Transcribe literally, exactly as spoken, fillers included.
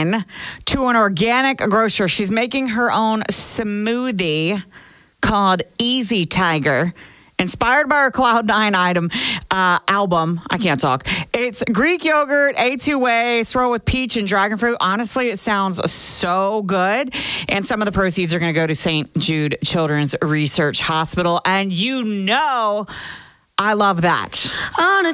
Nine to an organic grocer. She's making her own smoothie called Easy Tiger, inspired by her Cloud Nine item uh, album. I can't talk. It's Greek yogurt, A two way, throw with peach and dragon fruit. Honestly, it sounds so good. And some of the proceeds are going to go to Saint Jude Children's Research Hospital. And you know, I love that. On a